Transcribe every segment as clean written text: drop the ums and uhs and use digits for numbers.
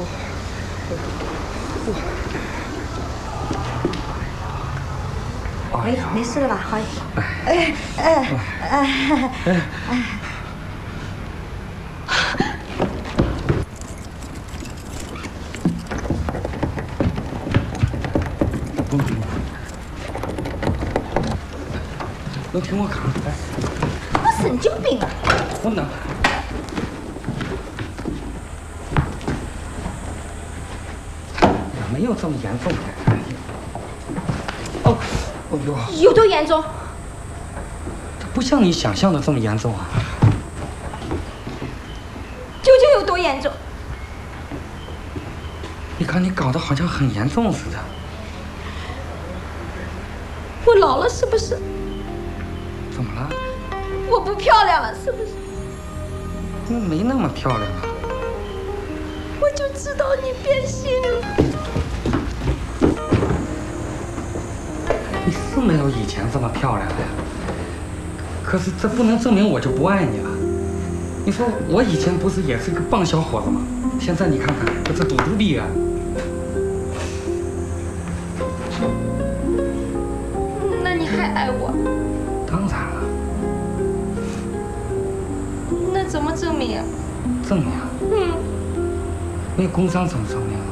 没事了吧？好。 能听我看？ 我神经病啊！ 我能。没有这么严重的。哦，哎呦！ 有多严重？ 这不像你想象的这么严重啊！ 究竟有多严重？ 你看你搞得好像很严重似的。 我老了是不是？ 怎么了？ 我不漂亮了是不是？ 你没那么漂亮啊。 我就知道你变心了。 你是没有以前这么漂亮了呀。可是这不能证明我就不爱你了。你说我以前不是也是个棒小伙子吗？现在你看看，我这嘟嘟逼啊！ 那你还爱我？ 当然了。 那怎么证明啊？ 证明？没有工伤怎么证明啊？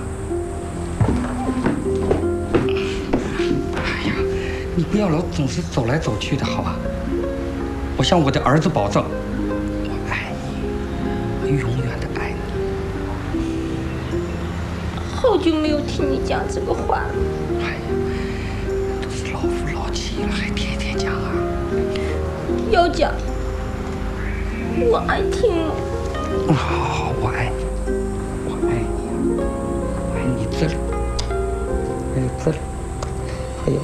哎呀，你不要老总是走来走去的好吧？我向我的儿子保证，我爱你，我永远的爱你。 好久没有听你讲这个话了。 哎呀，都是老夫老妻了，还天天讲啊？ 要讲，我爱听。 好，我爱你，我爱你，我爱你这里，还有这里，还有。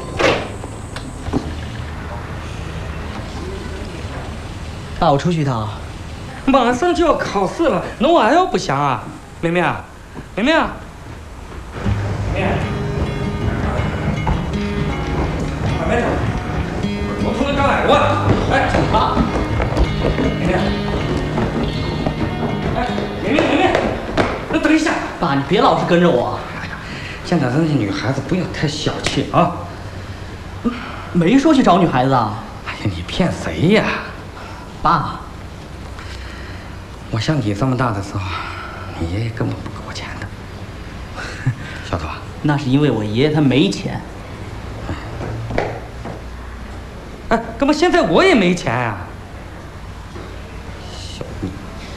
爸，我出去一趟。 马上就要考试了，那我还要不想啊？妹妹啊，妹妹啊，妹妹，妹妹，我同你讲来，哎，啊，妹妹，哎，妹妹，那等一下， 爸，你别老是跟着我。 哎呀，现在人家女孩子不要太小气啊。 没说去找女孩子啊。 哎呀，你骗谁呀？ 爸， 我像你这么大的时候，你爷爷根本不给我钱的，小头。 那是因为我爷爷他没钱。 哎，干嘛现在我也没钱呀？小妮，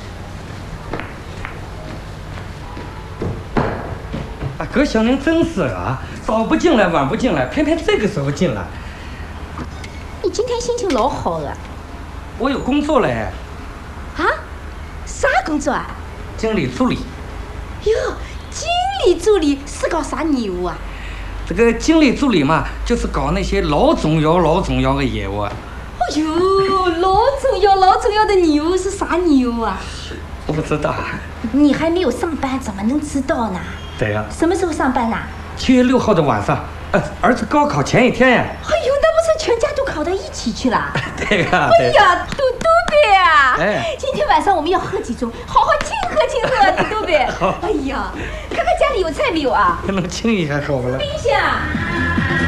啊，哥小宁真是啊，早不进来晚不进来，偏偏这个时候进来。 你今天心情老好了。 我有工作嘞。 啊？啥工作啊？ 经理助理。 哟，经理助理是搞啥业务啊？ 这个经理助理嘛，就是搞那些老重要的业务。 哎呦，老重要的业务是啥业务啊？ 我不知道。 你还没有上班，怎么能知道呢？ 对呀。 什么时候上班啦 ？7月6号的晚上，儿子高考前一天呀。 哎呦，那不是全家都考到一起去了？ 对呀。 哎呀，嘟嘟贝啊！ 哎， 今天晚上我们要喝几盅，好好庆贺，嘟嘟贝。 好。 哎呀，看看家里有菜没有啊？ 能亲一下好不啦？ 冰箱。